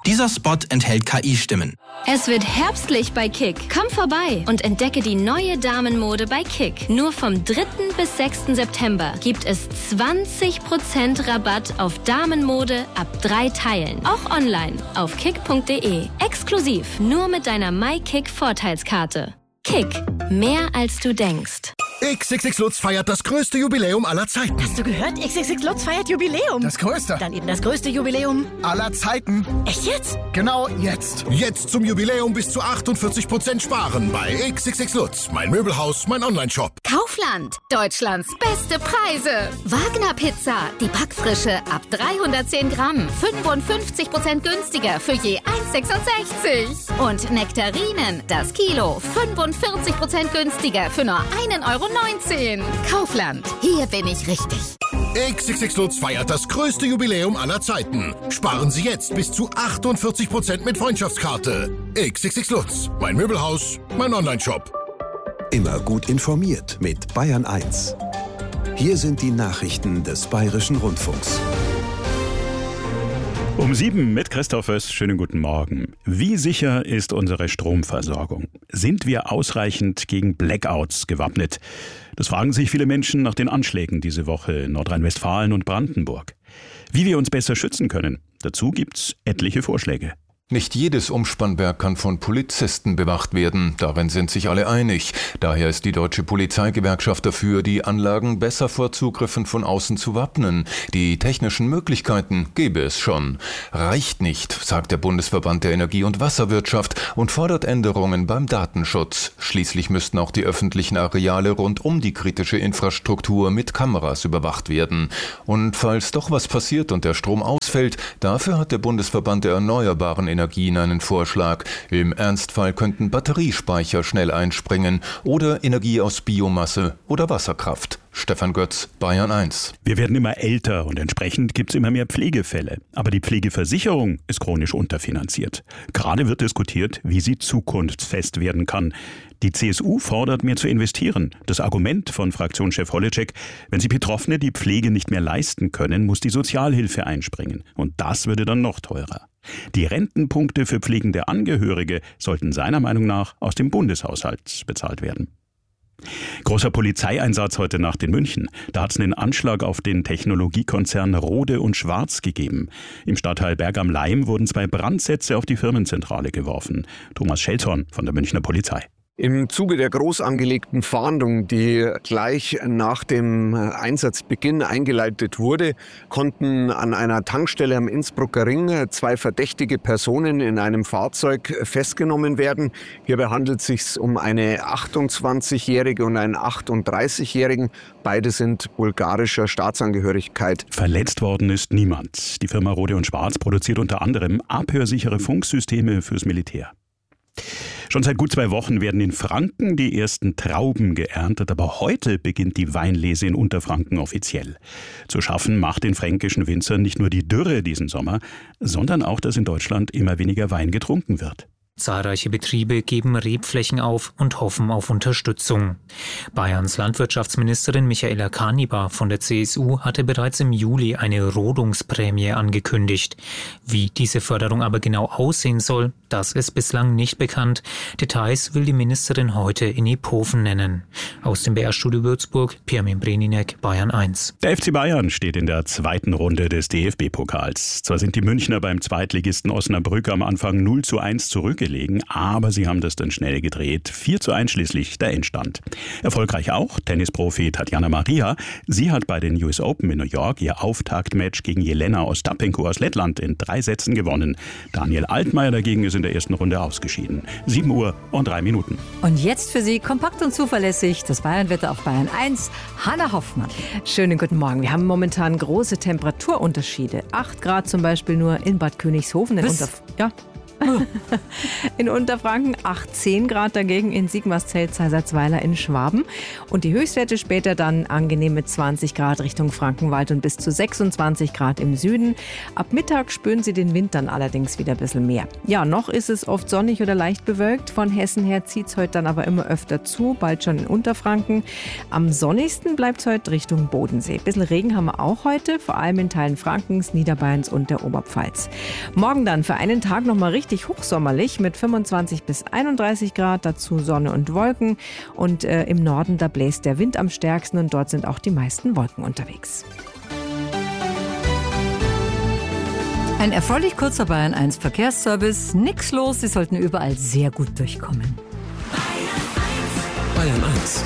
Dieser Spot enthält KI-Stimmen. Es wird herbstlich bei Kick. Komm vorbei und entdecke die neue Damenmode bei Kick. Nur vom 3. bis 6. September gibt es 20% Rabatt auf Damenmode ab 3 Teilen. Auch online auf kick.de. Exklusiv nur mit deiner MyKick-Vorteilskarte. Kick. Mehr als du denkst. XXX Lutz feiert das größte Jubiläum aller Zeiten. Hast du gehört? XXX Lutz feiert Jubiläum. Das größte. Dann eben das größte Jubiläum aller Zeiten. Echt jetzt? Genau jetzt. Jetzt zum Jubiläum bis zu 48% sparen bei XXX Lutz. Mein Möbelhaus, mein Onlineshop. Kaufland. Deutschlands beste Preise. Wagner Pizza. Die Backfrische ab 310 Gramm. 55% günstiger für je 1,66 €. Und Nektarinen. Das Kilo. 45% günstiger für nur 1,19 €. Kaufland. Hier bin ich richtig. XXX Lutz feiert das größte Jubiläum aller Zeiten. Sparen Sie jetzt bis zu 48% mit Freundschaftskarte. XXX Lutz. Mein Möbelhaus, mein Onlineshop. Immer gut informiert mit Bayern 1. Hier sind die Nachrichten des Bayerischen Rundfunks. Um 7 mit Christoph Öss. Schönen guten Morgen. Wie sicher ist unsere Stromversorgung? Sind wir ausreichend gegen Blackouts gewappnet? Das fragen sich viele Menschen nach den Anschlägen diese Woche in Nordrhein-Westfalen und Brandenburg. Wie wir uns besser schützen können, dazu gibt's etliche Vorschläge. Nicht jedes Umspannwerk kann von Polizisten bewacht werden. Darin sind sich alle einig. Daher ist die Deutsche Polizeigewerkschaft dafür, die Anlagen besser vor Zugriffen von außen zu wappnen. Die technischen Möglichkeiten gäbe es schon. Reicht nicht, sagt der Bundesverband der Energie- und Wasserwirtschaft und fordert Änderungen beim Datenschutz. Schließlich müssten auch die öffentlichen Areale rund um die kritische Infrastruktur mit Kameras überwacht werden. Und falls doch was passiert und der Strom ausfällt, dafür hat der Bundesverband der erneuerbaren Energien einen Vorschlag. Im Ernstfall könnten Batteriespeicher schnell einspringen oder Energie aus Biomasse oder Wasserkraft. Stefan Götz, Bayern 1. Wir werden immer älter und entsprechend gibt es immer mehr Pflegefälle. Aber die Pflegeversicherung ist chronisch unterfinanziert. Gerade wird diskutiert, wie sie zukunftsfest werden kann. Die CSU fordert, mehr zu investieren. Das Argument von Fraktionschef Holleczek: wenn sich Betroffene die Pflege nicht mehr leisten können, muss die Sozialhilfe einspringen. Und das würde dann noch teurer. Die Rentenpunkte für pflegende Angehörige sollten seiner Meinung nach aus dem Bundeshaushalt bezahlt werden. Großer Polizeieinsatz heute Nacht in München. Da hat es einen Anschlag auf den Technologiekonzern Rohde und Schwarz gegeben. Im Stadtteil Berg am Laim wurden 2 Brandsätze auf die Firmenzentrale geworfen. Thomas Schelzhorn von der Münchner Polizei. Im Zuge der groß angelegten Fahndung, die gleich nach dem Einsatzbeginn eingeleitet wurde, konnten an einer Tankstelle am Innsbrucker Ring 2 verdächtige Personen in einem Fahrzeug festgenommen werden. Hierbei handelt es sich um eine 28-Jährige und einen 38-Jährigen. Beide sind bulgarischer Staatsangehörigkeit. Verletzt worden ist niemand. Die Firma Rohde und Schwarz produziert unter anderem abhörsichere Funksysteme fürs Militär. Schon seit gut 2 Wochen werden in Franken die ersten Trauben geerntet, aber heute beginnt die Weinlese in Unterfranken offiziell. Zu schaffen macht den fränkischen Winzern nicht nur die Dürre diesen Sommer, sondern auch, dass in Deutschland immer weniger Wein getrunken wird. Zahlreiche Betriebe geben Rebflächen auf und hoffen auf Unterstützung. Bayerns Landwirtschaftsministerin Michaela Kanibar von der CSU hatte bereits im Juli eine Rodungsprämie angekündigt. Wie diese Förderung aber genau aussehen soll, das ist bislang nicht bekannt. Details will die Ministerin heute in Iphofen nennen. Aus dem BR-Studio Würzburg, Pirmin Breninek, Bayern 1. Der FC Bayern steht in der 2. Runde des DFB-Pokals. Zwar sind die Münchner beim Zweitligisten Osnabrück am Anfang 0:1 zurückgelegen, aber sie haben das dann schnell gedreht. 4:1 schließlich der Endstand. Erfolgreich auch Tennisprofi Tatjana Maria. Sie hat bei den US Open in New York ihr Auftaktmatch gegen Jelena Ostapenko aus Lettland in 3 Sätzen gewonnen. Daniel Altmaier dagegen ist in der ersten Runde ausgeschieden. 7:03. Und jetzt für Sie kompakt und zuverlässig das Bayernwetter auf Bayern 1. Hanna Hoffmann. Schönen guten Morgen. Wir haben momentan große Temperaturunterschiede. 8 Grad zum Beispiel nur in Bad Königshofen. In Unterfranken 18 Grad dagegen, in Sigmarsfeld, Seisertsweiler in Schwaben. Und die Höchstwerte später dann angenehm mit 20 Grad Richtung Frankenwald und bis zu 26 Grad im Süden. Ab Mittag spüren Sie den Wind dann allerdings wieder ein bisschen mehr. Ja, noch ist es oft sonnig oder leicht bewölkt. Von Hessen her zieht es heute dann aber immer öfter zu, bald schon in Unterfranken. Am sonnigsten bleibt es heute Richtung Bodensee. Ein bisschen Regen haben wir auch heute, vor allem in Teilen Frankens, Niederbayerns und der Oberpfalz. Morgen dann für einen Tag noch mal richtig hochsommerlich mit 25 bis 31 Grad, dazu Sonne und Wolken. Und im Norden, da bläst der Wind am stärksten und dort sind auch die meisten Wolken unterwegs. Ein erfreulich kurzer Bayern 1 Verkehrsservice. Nix los, Sie sollten überall sehr gut durchkommen. Bayern 1.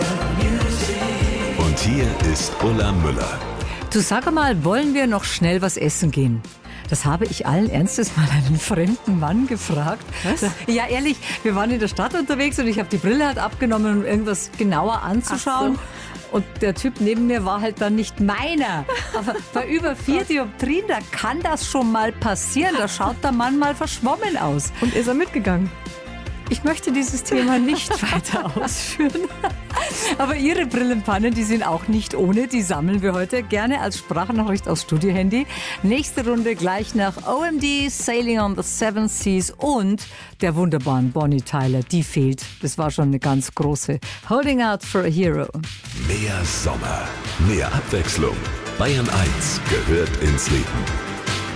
Und hier ist Ulla Müller. Du, sag mal, wollen wir noch schnell was essen gehen? Das habe ich allen Ernstes mal einen fremden Mann gefragt. Was? Ja, ehrlich, wir waren in der Stadt unterwegs und ich habe die Brille halt abgenommen, um irgendwas genauer anzuschauen. Ach so. Und der Typ neben mir war halt dann nicht meiner. Aber bei über 4 Dioptrien, da kann das schon mal passieren. Da schaut der Mann mal verschwommen aus. Und ist er mitgegangen? Ich möchte dieses Thema nicht weiter ausführen. Aber Ihre Brillenpannen, die sind auch nicht ohne. Die sammeln wir heute gerne als Sprachnachricht aufs Studiohandy. Nächste Runde gleich nach OMD, Sailing on the Seven Seas und der wunderbaren Bonnie Tyler. Die fehlt. Das war schon eine ganz große. Holding Out for a Hero. Mehr Sommer, mehr Abwechslung. Bayern 1 gehört ins Leben.